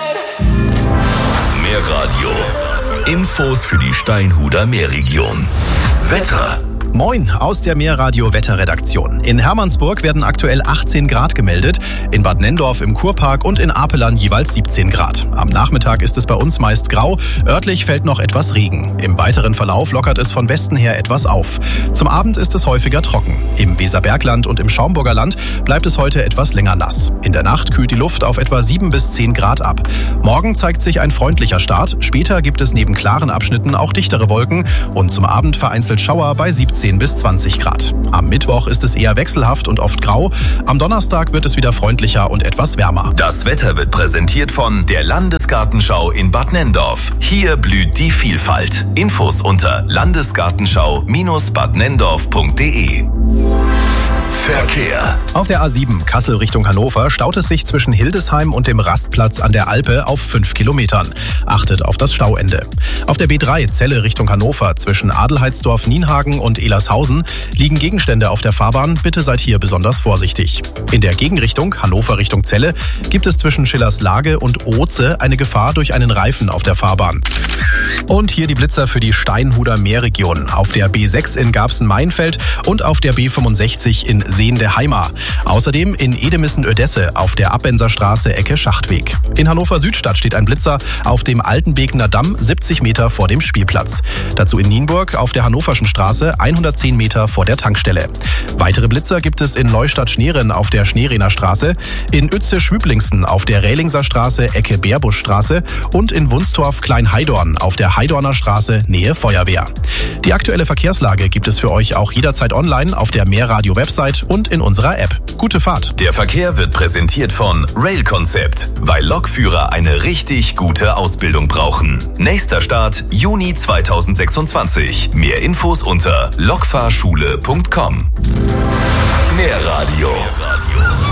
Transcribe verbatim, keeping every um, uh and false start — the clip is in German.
Meerradio. Infos für die Steinhuder Meerregion. Wetter. Moin aus der Meerradio Wetterredaktion. In Hermannsburg werden aktuell achtzehn Grad gemeldet, in Bad Nendorf im Kurpark und in Apelern jeweils siebzehn Grad. Am Nachmittag ist es bei uns meist grau, örtlich fällt noch etwas Regen. Im weiteren Verlauf lockert es von Westen her etwas auf. Zum Abend ist es häufiger trocken. Im Weserbergland und im Schaumburger Land bleibt es heute etwas länger nass. In der Nacht kühlt die Luft auf etwa sieben bis zehn Grad ab. Morgen zeigt sich ein freundlicher Start, später gibt es neben klaren Abschnitten auch dichtere Wolken und zum Abend vereinzelt Schauer bei siebzehn bis zwanzig Grad. Am Mittwoch ist es eher wechselhaft und oft grau. Am Donnerstag wird es wieder freundlicher und etwas wärmer. Das Wetter wird präsentiert von der Landesgartenschau in Bad Nendorf. Hier blüht die Vielfalt. Infos unter landesgartenschau Bindestrich bad nendorf punkt de. Verkehr. Auf der A sieben Kassel Richtung Hannover staut es sich zwischen Hildesheim und dem Rastplatz an der Alpe auf fünf Kilometern. Achtet auf das Stauende. Auf der B drei Celle Richtung Hannover zwischen Adelheidsdorf, Nienhagen und Elershausen liegen Gegenstände auf der Fahrbahn. Bitte seid hier besonders vorsichtig. In der Gegenrichtung Hannover Richtung Celle gibt es zwischen Schillerslage und Oze eine Gefahr durch einen Reifen auf der Fahrbahn. Und hier die Blitzer für die Steinhuder Meerregion. Auf der B sechs in Garbsen-Maienfeld und auf der B fünfundsechzig in Seen der Heimar. Außerdem in Edemissen-Ödesse auf der Abbenser Straße Ecke Schachtweg. In Hannover Südstadt steht ein Blitzer auf dem Altenbekener Damm siebzig Meter vor dem Spielplatz. Dazu in Nienburg auf der Hannoverschen Straße hundertzehn Meter vor der Tankstelle. Weitere Blitzer gibt es in Neustadt-Schneeren auf der Schneerener Straße, in Uetze-Schwüblingsen auf der Rählingser Straße Ecke Beerbuschstraße und in Wunstorf Klein-Heidorn auf der Heidorner Straße Nähe Feuerwehr. Die aktuelle Verkehrslage gibt es für euch auch jederzeit online auf der Meerradio-Website und in unserer App. Gute Fahrt. Der Verkehr wird präsentiert von Rail Concept, weil Lokführer eine richtig gute Ausbildung brauchen. Nächster Start Juni zweitausendsechsundzwanzig. Mehr Infos unter lokfahrschule punkt com. Meerradio.